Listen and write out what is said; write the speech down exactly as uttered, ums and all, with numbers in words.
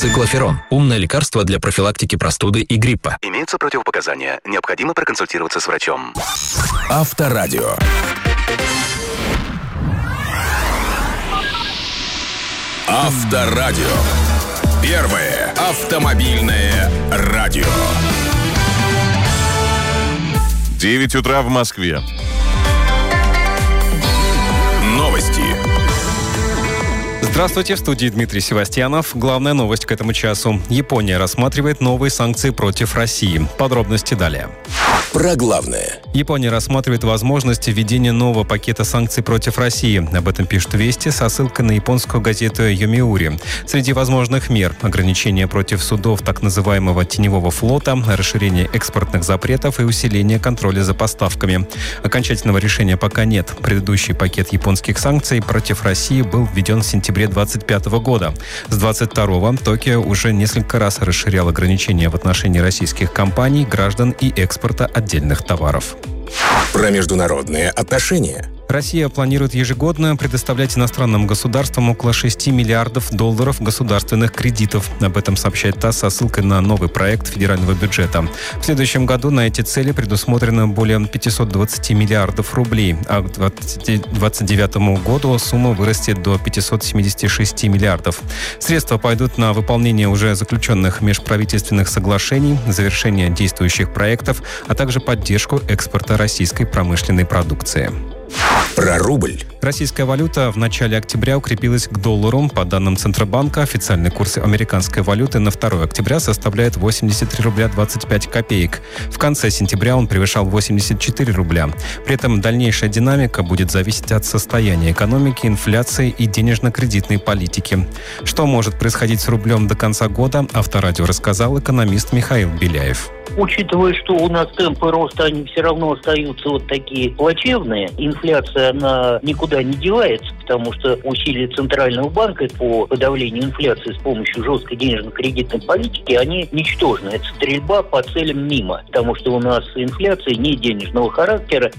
Циклоферон. Умное лекарство для профилактики простуды и гриппа. Имеются противопоказания. Необходимо проконсультироваться с врачом. Авторадио. Авторадио. Первое автомобильное радио. девять утра в Москве. Новости. Здравствуйте, в студии Дмитрий Севастьянов. Главная новость к этому часу. Япония рассматривает новые санкции против России. Подробности далее. Про главное. Япония рассматривает возможность введения нового пакета санкций против России. Об этом пишут «Вести» со ссылкой на японскую газету «Йомиури». Среди возможных мер – ограничения против судов так называемого теневого флота, расширение экспортных запретов и усиление контроля за поставками. Окончательного решения пока нет. Предыдущий пакет японских санкций против России был введен в сентябре двадцать пятого года. С двадцать второго Токио уже несколько раз расширял ограничения в отношении российских компаний, граждан и экспорта отдельных товаров. Про международные отношения. Россия планирует ежегодно предоставлять иностранным государствам около шести миллиардов долларов государственных кредитов. Об этом сообщает ТАСС со ссылкой на новый проект федерального бюджета. В следующем году на эти цели предусмотрено более пятьсот двадцать миллиардов рублей, а к две тысячи двадцать девятому году сумма вырастет до пятьсот семьдесят шесть миллиардов. Средства пойдут на выполнение уже заключенных межправительственных соглашений, завершение действующих проектов, а также поддержку экспорта российской промышленной продукции. Про рубль. Российская валюта в начале октября укрепилась к доллару. По данным Центробанка, официальный курс американской валюты на второе октября составляет восемьдесят три рубля двадцать пять копеек. В конце сентября он превышал восемьдесят четыре рубля. При этом дальнейшая динамика будет зависеть от состояния экономики, инфляции и денежно-кредитной политики. Что может происходить с рублем до конца года, Авторадио рассказал экономист Михаил Беляев. Учитывая, что у нас темпы роста, они все равно остаются вот такие плачевные, инфляция, она никуда не девается, потому что усилия Центрального банка по подавлению инфляции с помощью жесткой денежно-кредитной политики, они ничтожны. Это стрельба по целям мимо, потому что у нас инфляция не денежного характера.